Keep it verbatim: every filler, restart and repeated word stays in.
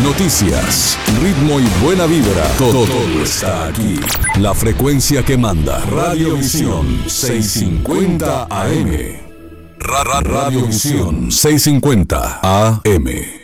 noticias, ritmo y buena vibra. Todo, todo está aquí. La frecuencia que manda. Radiovisión seiscientos cincuenta A M. Ra, ra, Radiovisión seiscientos cincuenta A M.